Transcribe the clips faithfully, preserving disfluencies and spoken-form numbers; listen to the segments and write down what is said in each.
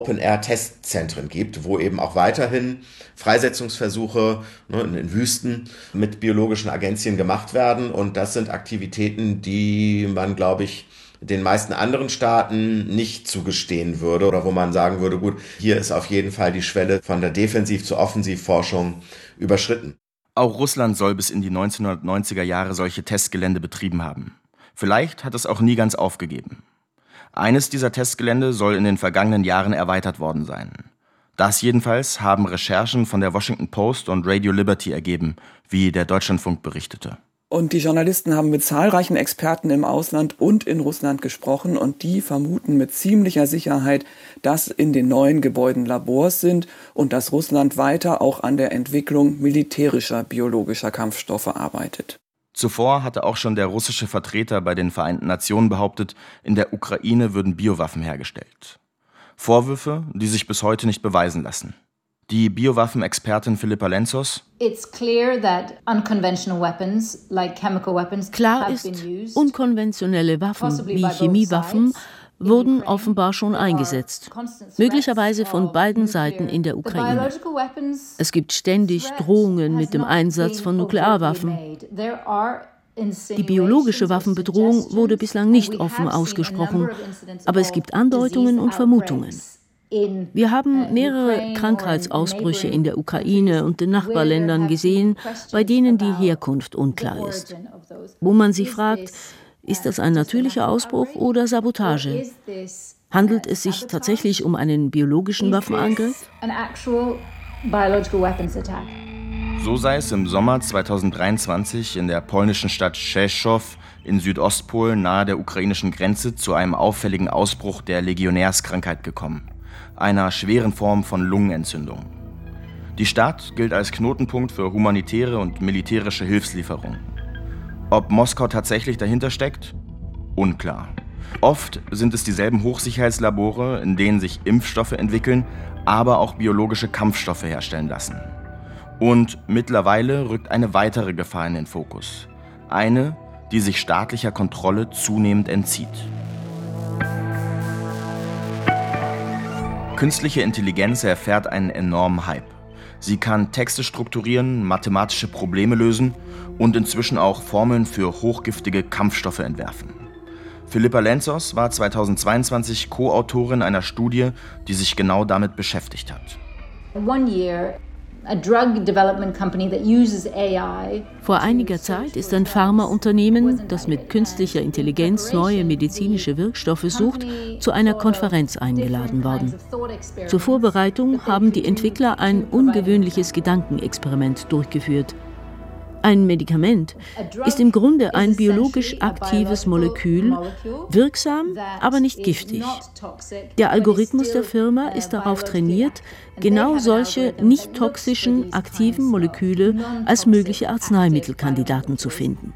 Open-Air-Testzentren gibt, wo eben auch weiterhin Freisetzungsversuche ne, in Wüsten mit biologischen Agenzien gemacht werden. Und das sind Aktivitäten, die man, glaube ich, den meisten anderen Staaten nicht zugestehen würde oder wo man sagen würde, gut, hier ist auf jeden Fall die Schwelle von der Defensiv- zur Offensivforschung überschritten. Auch Russland soll bis in die neunzehnhundertneunziger Jahre solche Testgelände betrieben haben. Vielleicht hat es auch nie ganz aufgegeben. Eines dieser Testgelände soll in den vergangenen Jahren erweitert worden sein. Das jedenfalls haben Recherchen von der Washington Post und Radio Liberty ergeben, wie der Deutschlandfunk berichtete. Und die Journalisten haben mit zahlreichen Experten im Ausland und in Russland gesprochen und die vermuten mit ziemlicher Sicherheit, dass in den neuen Gebäuden Labors sind und dass Russland weiter auch an der Entwicklung militärischer biologischer Kampfstoffe arbeitet. Zuvor hatte auch schon der russische Vertreter bei den Vereinten Nationen behauptet, in der Ukraine würden Biowaffen hergestellt. Vorwürfe, die sich bis heute nicht beweisen lassen. Die Biowaffenexpertin Philippa Lenzos: Klar ist, unkonventionelle Waffen wie Chemiewaffen wurden offenbar schon eingesetzt, möglicherweise von beiden Seiten in der Ukraine. Es gibt ständig Drohungen mit dem Einsatz von Nuklearwaffen. Die biologische Waffenbedrohung wurde bislang nicht offen ausgesprochen, aber es gibt Andeutungen und Vermutungen. Wir haben mehrere Krankheitsausbrüche in der Ukraine und den Nachbarländern gesehen, bei denen die Herkunft unklar ist. Wo man sich fragt, ist das ein natürlicher Ausbruch oder Sabotage? Handelt es sich tatsächlich um einen biologischen Waffenangriff? So sei es im Sommer zweitausenddreiundzwanzig in der polnischen Stadt Rzeszów in Südostpolen nahe der ukrainischen Grenze zu einem auffälligen Ausbruch der Legionärskrankheit gekommen, einer schweren Form von Lungenentzündung. Die Stadt gilt als Knotenpunkt für humanitäre und militärische Hilfslieferungen. Ob Moskau tatsächlich dahinter steckt? Unklar. Oft sind es dieselben Hochsicherheitslabore, in denen sich Impfstoffe entwickeln, aber auch biologische Kampfstoffe herstellen lassen. Und mittlerweile rückt eine weitere Gefahr in den Fokus. Eine, die sich staatlicher Kontrolle zunehmend entzieht. Künstliche Intelligenz erfährt einen enormen Hype. Sie kann Texte strukturieren, mathematische Probleme lösen und inzwischen auch Formeln für hochgiftige Kampfstoffe entwerfen. Philippa Lenzos war zweitausendzweiundzwanzig Co-Autorin einer Studie, die sich genau damit beschäftigt hat. Vor einiger Zeit ist ein Pharmaunternehmen, das mit künstlicher Intelligenz neue medizinische Wirkstoffe sucht, zu einer Konferenz eingeladen worden. Zur Vorbereitung haben die Entwickler ein ungewöhnliches Gedankenexperiment durchgeführt. Ein Medikament ist im Grunde ein biologisch aktives Molekül, wirksam, aber nicht giftig. Der Algorithmus der Firma ist darauf trainiert, genau solche nicht toxischen, aktiven Moleküle als mögliche Arzneimittelkandidaten zu finden.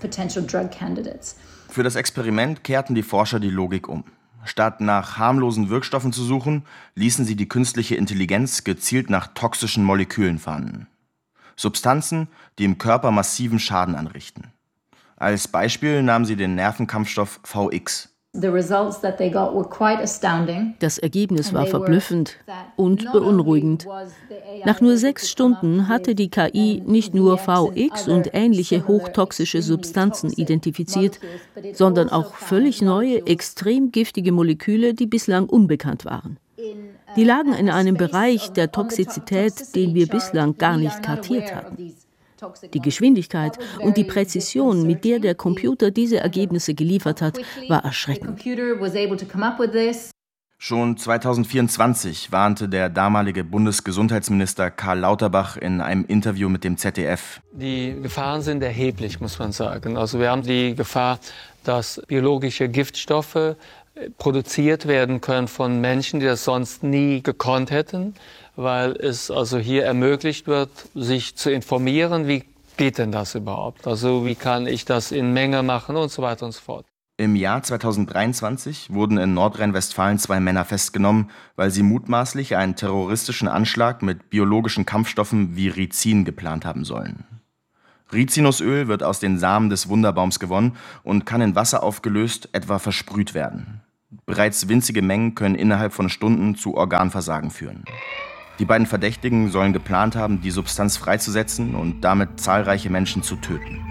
Für das Experiment kehrten die Forscher die Logik um. Statt nach harmlosen Wirkstoffen zu suchen, ließen sie die künstliche Intelligenz gezielt nach toxischen Molekülen fahnden. Substanzen, die im Körper massiven Schaden anrichten. Als Beispiel nahmen sie den Nervenkampfstoff V X. Das Ergebnis war verblüffend und beunruhigend. Nach nur sechs Stunden hatte die K I nicht nur V X und ähnliche hochtoxische Substanzen identifiziert, sondern auch völlig neue, extrem giftige Moleküle, die bislang unbekannt waren. Die lagen in einem Bereich der Toxizität, den wir bislang gar nicht kartiert hatten. Die Geschwindigkeit und die Präzision, mit der der Computer diese Ergebnisse geliefert hat, war erschreckend. Schon zweitausendvierundzwanzig warnte der damalige Bundesgesundheitsminister Karl Lauterbach in einem Interview mit dem Z D F. Die Gefahren sind erheblich, muss man sagen. Also wir haben die Gefahr, dass biologische Giftstoffe produziert werden können von Menschen, die das sonst nie gekonnt hätten, weil es also hier ermöglicht wird, sich zu informieren, wie geht denn das überhaupt? Also wie kann ich das in Menge machen und so weiter und so fort. Im Jahr zweitausenddreiundzwanzig wurden in Nordrhein-Westfalen zwei Männer festgenommen, weil sie mutmaßlich einen terroristischen Anschlag mit biologischen Kampfstoffen wie Ricin geplant haben sollen. Rizinusöl wird aus den Samen des Wunderbaums gewonnen und kann in Wasser aufgelöst etwa versprüht werden. Bereits winzige Mengen können innerhalb von Stunden zu Organversagen führen. Die beiden Verdächtigen sollen geplant haben, die Substanz freizusetzen und damit zahlreiche Menschen zu töten.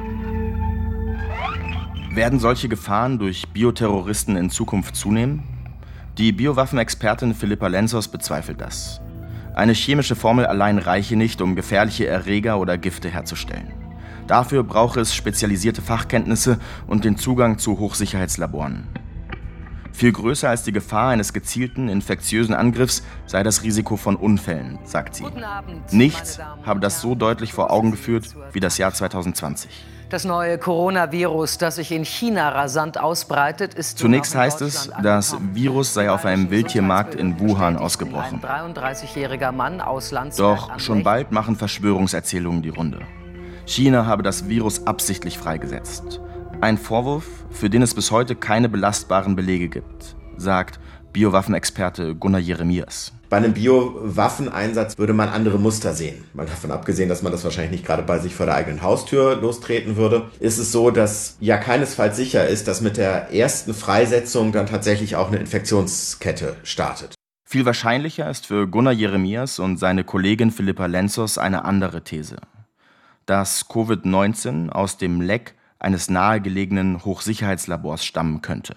Werden solche Gefahren durch Bioterroristen in Zukunft zunehmen? Die Biowaffenexpertin Philippa Lenzos bezweifelt das. Eine chemische Formel allein reiche nicht, um gefährliche Erreger oder Gifte herzustellen. Dafür brauche es spezialisierte Fachkenntnisse und den Zugang zu Hochsicherheitslaboren. Viel größer als die Gefahr eines gezielten, infektiösen Angriffs sei das Risiko von Unfällen, sagt sie. Nichts habe das so deutlich vor Augen geführt wie das Jahr zwanzig zwanzig. Das neue Coronavirus, das sich in China rasant ausbreitet, ist Zunächst heißt es, das Virus sei auf einem Wildtiermarkt in Wuhan ausgebrochen. Ein dreiunddreißigjähriger Mann aus Landsberg. Doch schon bald machen Verschwörungserzählungen die Runde. China habe das Virus absichtlich freigesetzt. Ein Vorwurf, für den es bis heute keine belastbaren Belege gibt, sagt Biowaffenexperte Gunnar Jeremias. Bei einem Biowaffeneinsatz würde man andere Muster sehen. Mal davon abgesehen, dass man das wahrscheinlich nicht gerade bei sich vor der eigenen Haustür lostreten würde, ist es so, dass ja keinesfalls sicher ist, dass mit der ersten Freisetzung dann tatsächlich auch eine Infektionskette startet. Viel wahrscheinlicher ist für Gunnar Jeremias und seine Kollegin Philippa Lenzos eine andere These. Dass Covid neunzehn aus dem Leck eines nahegelegenen Hochsicherheitslabors stammen könnte.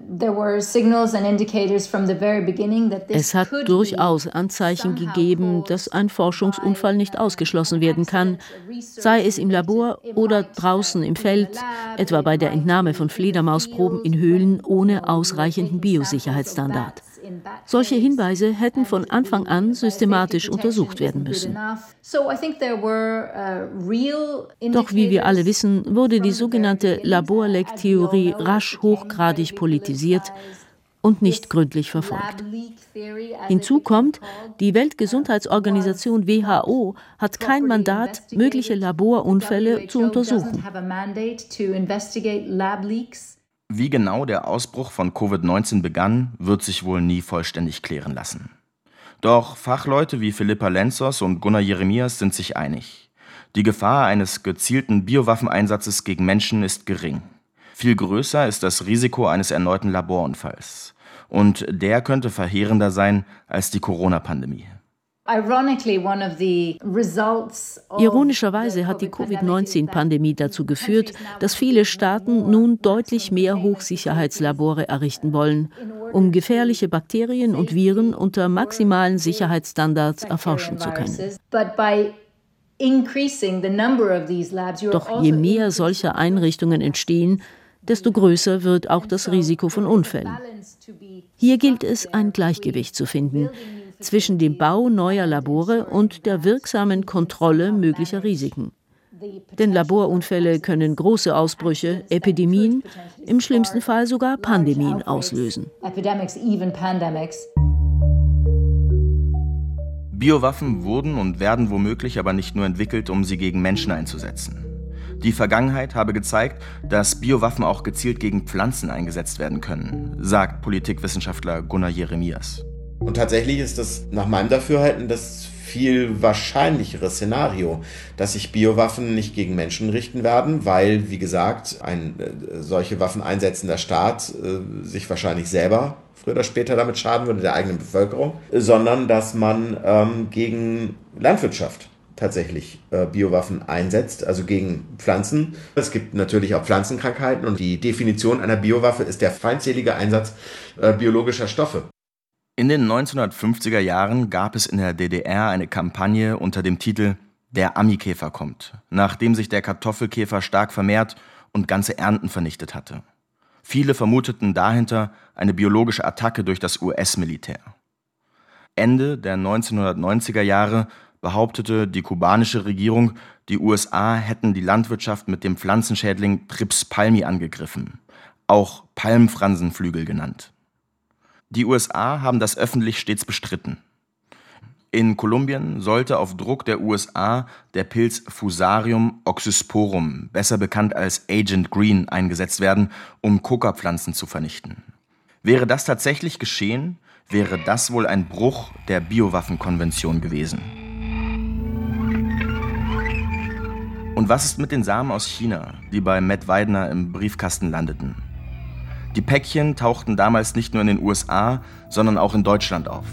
Es hat durchaus Anzeichen gegeben, dass ein Forschungsunfall nicht ausgeschlossen werden kann, sei es im Labor oder draußen im Feld, etwa bei der Entnahme von Fledermausproben in Höhlen ohne ausreichenden Biosicherheitsstandard. Solche Hinweise hätten von Anfang an systematisch untersucht werden müssen. Doch wie wir alle wissen, wurde die sogenannte Laborleck-Theorie rasch hochgradig politisiert und nicht gründlich verfolgt. Hinzu kommt, die Weltgesundheitsorganisation W H O hat kein Mandat, mögliche Laborunfälle zu untersuchen. Wie genau der Ausbruch von Covid neunzehn begann, wird sich wohl nie vollständig klären lassen. Doch Fachleute wie Philippa Lenzos und Gunnar Jeremias sind sich einig. Die Gefahr eines gezielten Biowaffeneinsatzes gegen Menschen ist gering. Viel größer ist das Risiko eines erneuten Laborunfalls. Und der könnte verheerender sein als die Corona-Pandemie. Ironischerweise hat die Covid neunzehn Pandemie dazu geführt, dass viele Staaten nun deutlich mehr Hochsicherheitslabore errichten wollen, um gefährliche Bakterien und Viren unter maximalen Sicherheitsstandards erforschen zu können. Doch je mehr solcher Einrichtungen entstehen, desto größer wird auch das Risiko von Unfällen. Hier gilt es, ein Gleichgewicht zu finden zwischen dem Bau neuer Labore und der wirksamen Kontrolle möglicher Risiken. Denn Laborunfälle können große Ausbrüche, Epidemien, im schlimmsten Fall sogar Pandemien auslösen. Biowaffen wurden und werden womöglich aber nicht nur entwickelt, um sie gegen Menschen einzusetzen. Die Vergangenheit habe gezeigt, dass Biowaffen auch gezielt gegen Pflanzen eingesetzt werden können, sagt Politikwissenschaftler Gunnar Jeremias. Und tatsächlich ist das nach meinem Dafürhalten das viel wahrscheinlichere Szenario, dass sich Biowaffen nicht gegen Menschen richten werden, weil, wie gesagt, ein äh, solche Waffen einsetzender Staat äh, sich wahrscheinlich selber früher oder später damit schaden würde, der eigenen Bevölkerung, sondern dass man ähm, gegen Landwirtschaft tatsächlich äh, Biowaffen einsetzt, also gegen Pflanzen. Es gibt natürlich auch Pflanzenkrankheiten und die Definition einer Biowaffe ist der feindselige Einsatz äh, biologischer Stoffe. In den neunzehnhundertfünfziger Jahren gab es in der D D R eine Kampagne unter dem Titel »Der Amikäfer kommt«, nachdem sich der Kartoffelkäfer stark vermehrt und ganze Ernten vernichtet hatte. Viele vermuteten dahinter eine biologische Attacke durch das U S-Militär. Ende der neunzehnhundertneunziger Jahre behauptete die kubanische Regierung, die U S A hätten die Landwirtschaft mit dem Pflanzenschädling Trips palmi angegriffen, auch Palmfransenflügel genannt. Die U S A haben das öffentlich stets bestritten. In Kolumbien sollte auf Druck der U S A der Pilz Fusarium oxysporum, besser bekannt als Agent Green, eingesetzt werden, um Kokapflanzen zu vernichten. Wäre das tatsächlich geschehen, wäre das wohl ein Bruch der Biowaffenkonvention gewesen. Und was ist mit den Samen aus China, die bei Matt Weidner im Briefkasten landeten? Die Päckchen tauchten damals nicht nur in den U S A, sondern auch in Deutschland auf.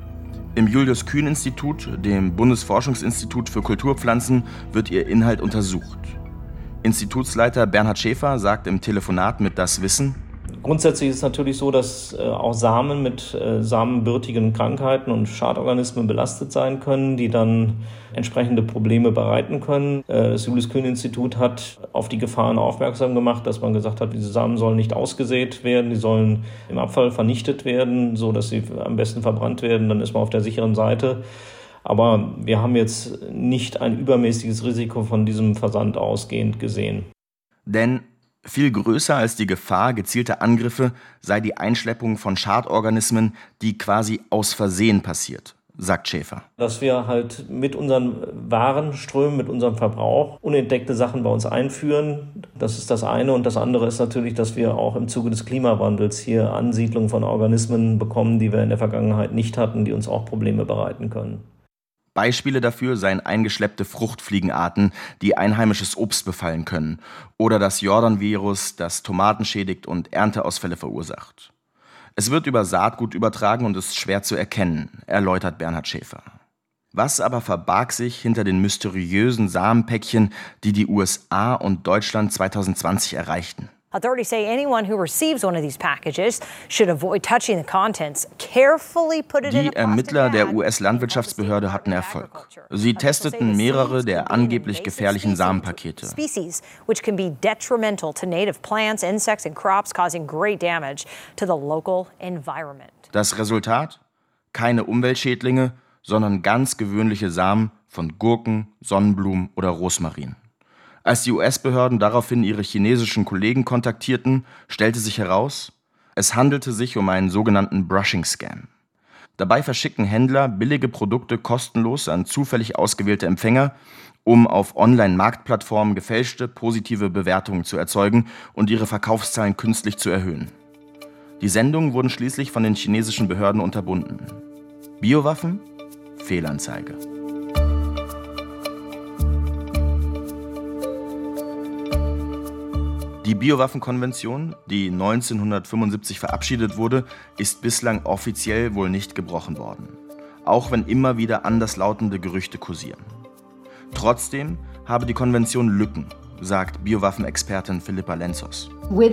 Im Julius-Kühn-Institut, dem Bundesforschungsinstitut für Kulturpflanzen, wird ihr Inhalt untersucht. Institutsleiter Bernhard Schäfer sagt im Telefonat mit Das Wissen: Grundsätzlich ist es natürlich so, dass äh, auch Samen mit äh, samenbürtigen Krankheiten und Schadorganismen belastet sein können, die dann entsprechende Probleme bereiten können. Äh, das Julius-Kühn-Institut hat auf die Gefahren aufmerksam gemacht, dass man gesagt hat, diese Samen sollen nicht ausgesät werden, die sollen im Abfall vernichtet werden, so dass sie am besten verbrannt werden, dann ist man auf der sicheren Seite. Aber wir haben jetzt nicht ein übermäßiges Risiko von diesem Versand ausgehend gesehen. Denn viel größer als die Gefahr gezielter Angriffe sei die Einschleppung von Schadorganismen, die quasi aus Versehen passiert, sagt Schäfer. Dass wir halt mit unseren Warenströmen, mit unserem Verbrauch unentdeckte Sachen bei uns einführen, das ist das eine. Und das andere ist natürlich, dass wir auch im Zuge des Klimawandels hier Ansiedlung von Organismen bekommen, die wir in der Vergangenheit nicht hatten, die uns auch Probleme bereiten können. Beispiele dafür seien eingeschleppte Fruchtfliegenarten, die einheimisches Obst befallen können, oder das Jordan-Virus, das Tomaten schädigt und Ernteausfälle verursacht. Es wird über Saatgut übertragen und ist schwer zu erkennen, erläutert Bernhard Schäfer. Was aber verbarg sich hinter den mysteriösen Samenpäckchen, die die U S A und Deutschland zwanzig zwanzig erreichten? Authorities say anyone who receives one of these packages should avoid touching the contents. Carefully put it in a plastic bag. Die Ermittler der U S-Landwirtschaftsbehörde hatten Erfolg. Sie testeten mehrere der angeblich gefährlichen Samenpakete. Species which can be detrimental to native plants, insects and crops, causing great damage to the local environment. Das Resultat? Keine Umweltschädlinge, sondern ganz gewöhnliche Samen von Gurken, Sonnenblumen oder Rosmarin. Als die U S-Behörden daraufhin ihre chinesischen Kollegen kontaktierten, stellte sich heraus, es handelte sich um einen sogenannten Brushing-Scam. Dabei verschicken Händler billige Produkte kostenlos an zufällig ausgewählte Empfänger, um auf Online-Marktplattformen gefälschte positive Bewertungen zu erzeugen und ihre Verkaufszahlen künstlich zu erhöhen. Die Sendungen wurden schließlich von den chinesischen Behörden unterbunden. Biowaffen? Fehlanzeige. Die Biowaffenkonvention, die neunzehnhundertfünfundsiebzig verabschiedet wurde, ist bislang offiziell wohl nicht gebrochen worden, auch wenn immer wieder anderslautende Gerüchte kursieren. Trotzdem habe die Konvention Lücken, sagt Biowaffenexpertin Philippa Lenzos.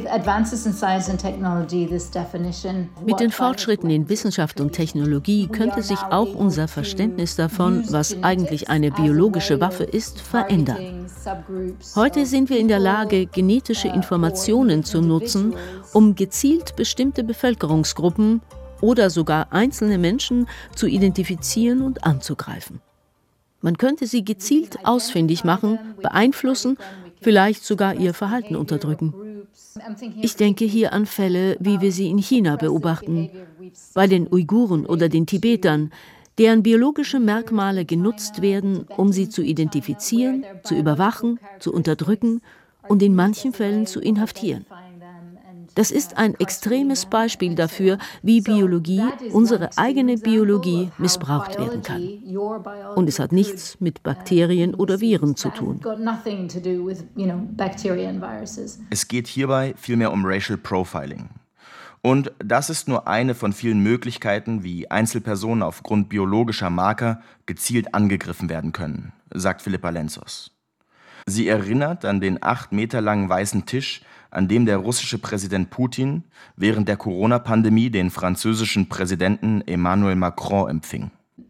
Mit den Fortschritten in Wissenschaft und Technologie könnte sich auch unser Verständnis davon, was eigentlich eine biologische Waffe ist, verändern. Heute sind wir in der Lage, genetische Informationen zu nutzen, um gezielt bestimmte Bevölkerungsgruppen oder sogar einzelne Menschen zu identifizieren und anzugreifen. Man könnte sie gezielt ausfindig machen, beeinflussen, vielleicht sogar ihr Verhalten unterdrücken. Ich denke hier an Fälle, wie wir sie in China beobachten, bei den Uiguren oder den Tibetern, deren biologische Merkmale genutzt werden, um sie zu identifizieren, zu überwachen, zu unterdrücken und in manchen Fällen zu inhaftieren. Das ist ein extremes Beispiel dafür, wie Biologie, unsere eigene Biologie, missbraucht werden kann. Und es hat nichts mit Bakterien oder Viren zu tun. Es geht hierbei vielmehr um Racial Profiling. Und das ist nur eine von vielen Möglichkeiten, wie Einzelpersonen aufgrund biologischer Marker gezielt angegriffen werden können, sagt Philippa Lenzos. Sie erinnert an den acht Meter langen weißen Tisch, an dem der russische Präsident Putin während der Corona-Pandemie den französischen Präsidenten Emmanuel Macron empfing.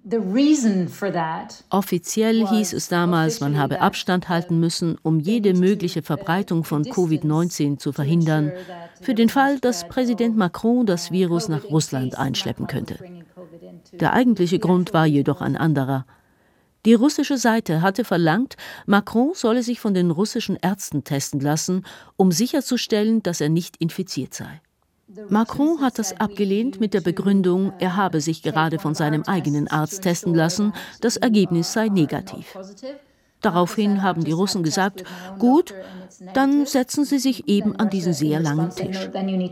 Offiziell hieß es damals, man habe Abstand halten müssen, um jede mögliche Verbreitung von Covid neunzehn zu verhindern, für den Fall, dass Präsident Macron das Virus nach Russland einschleppen könnte. Der eigentliche Grund war jedoch ein anderer. Die russische Seite hatte verlangt, Macron solle sich von den russischen Ärzten testen lassen, um sicherzustellen, dass er nicht infiziert sei. Macron hat das abgelehnt mit der Begründung, er habe sich gerade von seinem eigenen Arzt testen lassen, das Ergebnis sei negativ. Daraufhin haben die Russen gesagt, gut, dann setzen Sie sich eben an diesen sehr langen Tisch.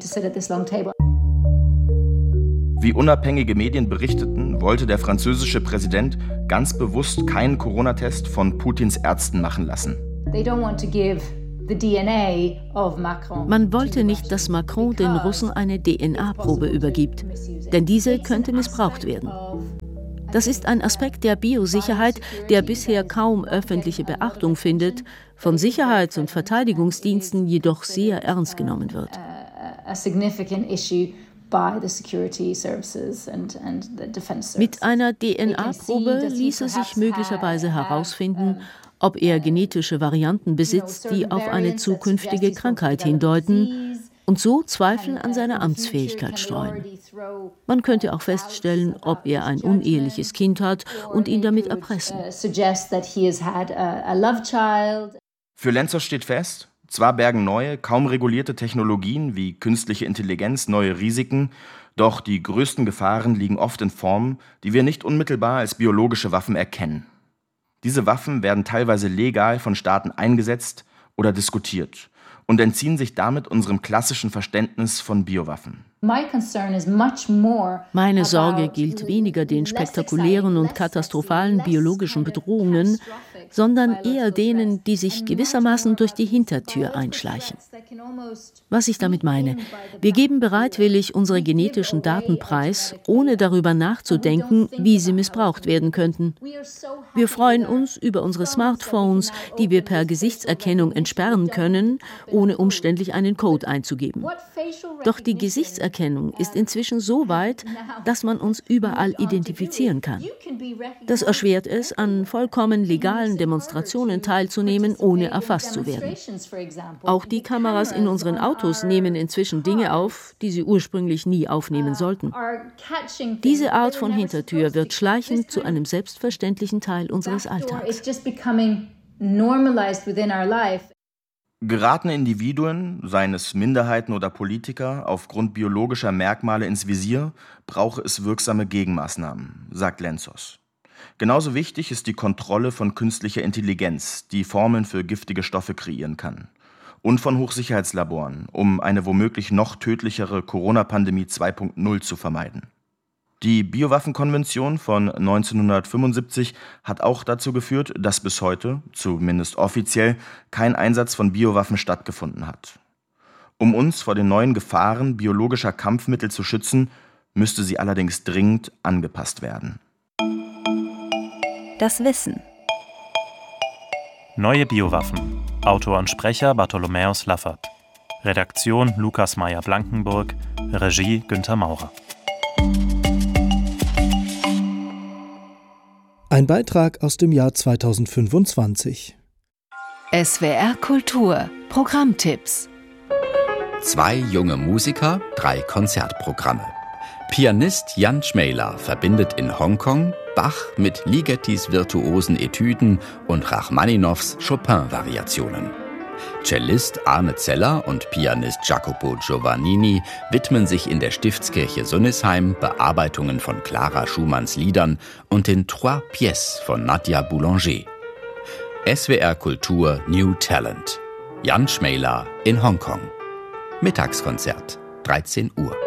Wie unabhängige Medien berichteten, wollte der französische Präsident ganz bewusst keinen Corona-Test von Putins Ärzten machen lassen. Man wollte nicht, dass Macron den Russen eine D N A-Probe übergibt, denn diese könnte missbraucht werden. Das ist ein Aspekt der Biosicherheit, der bisher kaum öffentliche Beachtung findet, von Sicherheits- und Verteidigungsdiensten jedoch sehr ernst genommen wird. Mit einer D N A-Probe ließe sich möglicherweise herausfinden, ob er genetische Varianten besitzt, die auf eine zukünftige Krankheit hindeuten und so Zweifel an seiner Amtsfähigkeit streuen. Man könnte auch feststellen, ob er ein uneheliches Kind hat und ihn damit erpressen. Für Lenzos steht fest, zwar bergen neue, kaum regulierte Technologien wie künstliche Intelligenz neue Risiken, doch die größten Gefahren liegen oft in Formen, die wir nicht unmittelbar als biologische Waffen erkennen. Diese Waffen werden teilweise legal von Staaten eingesetzt oder diskutiert und entziehen sich damit unserem klassischen Verständnis von Biowaffen. Meine Sorge gilt weniger den spektakulären und katastrophalen biologischen Bedrohungen, sondern eher denen, die sich gewissermaßen durch die Hintertür einschleichen. Was ich damit meine: Wir geben bereitwillig unsere genetischen Daten preis, ohne darüber nachzudenken, wie sie missbraucht werden könnten. Wir freuen uns über unsere Smartphones, die wir per Gesichtserkennung entsperren können, ohne umständlich einen Code einzugeben. Doch die Gesichtserkennung ist inzwischen so weit, dass man uns überall identifizieren kann. Das erschwert es, an vollkommen legalen Demonstrationen teilzunehmen, ohne erfasst zu werden. Auch die Kameras in unseren Autos nehmen inzwischen Dinge auf, die sie ursprünglich nie aufnehmen sollten. Diese Art von Hintertür wird schleichend zu einem selbstverständlichen Teil unseres Alltags. Geraten Individuen, seien es Minderheiten oder Politiker, aufgrund biologischer Merkmale ins Visier, brauche es wirksame Gegenmaßnahmen, sagt Lenzos. Genauso wichtig ist die Kontrolle von künstlicher Intelligenz, die Formeln für giftige Stoffe kreieren kann. Und von Hochsicherheitslaboren, um eine womöglich noch tödlichere Corona-Pandemie zwei Punkt null zu vermeiden. Die Biowaffenkonvention von neunzehnhundertfünfundsiebzig hat auch dazu geführt, dass bis heute, zumindest offiziell, kein Einsatz von Biowaffen stattgefunden hat. Um uns vor den neuen Gefahren biologischer Kampfmittel zu schützen, müsste sie allerdings dringend angepasst werden. Das Wissen. Neue Biowaffen. Autor und Sprecher Bartholomäus Laffert. Redaktion Lukas Meyer-Blankenburg. Regie Günther Maurer. Ein Beitrag aus dem Jahr zweitausendfünfundzwanzig. S W R Kultur. Programmtipps. Zwei junge Musiker, drei Konzertprogramme. Pianist Jan Schmäler verbindet in Hongkong Bach mit Ligettis virtuosen Etüden und Rachmaninows Chopin-Variationen. Cellist Arne Zeller und Pianist Jacopo Giovannini widmen sich in der Stiftskirche Sunnisheim Bearbeitungen von Clara Schumanns Liedern und den Trois Pièces von Nadia Boulanger. S W R Kultur New Talent. Jan Schmäler in Hongkong. Mittagskonzert, dreizehn Uhr.